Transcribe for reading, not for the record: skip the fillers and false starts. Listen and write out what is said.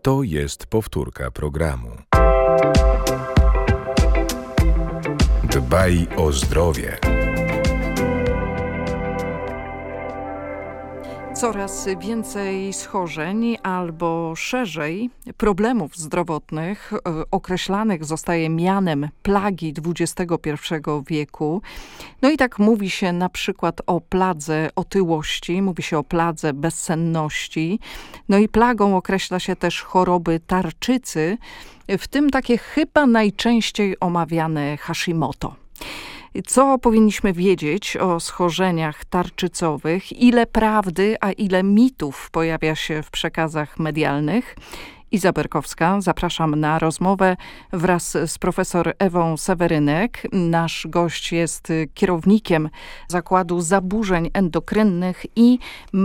To jest powtórka programu. Dbaj o zdrowie. Coraz więcej schorzeń albo szerzej problemów zdrowotnych określanych zostaje mianem plagi XXI wieku. No i tak mówi się na przykład o pladze otyłości, mówi się o pladze bezsenności. No i plagą określa się też choroby tarczycy, w tym takie chyba najczęściej omawiane Hashimoto. Co powinniśmy wiedzieć o schorzeniach tarczycowych? Ile prawdy, a ile mitów pojawia się w przekazach medialnych? Iza Berkowska, zapraszam na rozmowę wraz z profesor Ewą Sewerynek. Nasz gość jest kierownikiem Zakładu Zaburzeń Endokrynnych i